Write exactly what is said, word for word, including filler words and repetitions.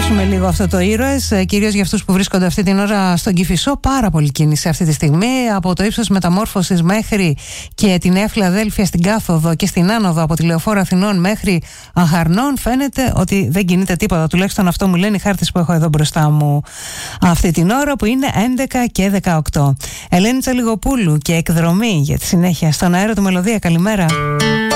χαλαρώσουμε λίγο αυτό το ήρωες, κυρίως για αυτούς που βρίσκονται αυτή την ώρα στον Κηφισό. Πάρα πολύ κίνηση αυτή τη στιγμή, από το ύψος Μεταμόρφωσης μέχρι και τη Νέα Φιλαδέλφια στην κάθοδο και στην άνοδο από τη Λεωφόρο Αθηνών μέχρι Αχαρνών. Φαίνεται ότι δεν κινείται τίποτα, τουλάχιστον αυτό μου λένε οι χάρτες που έχω εδώ μπροστά μου αυτή την ώρα, που είναι έντεκα και δεκαοκτώ. Ελένη Τσαλιγοπούλου και εκδρομή για τη συνέχεια στον αέρα του Μελωδία. Καλημέρα.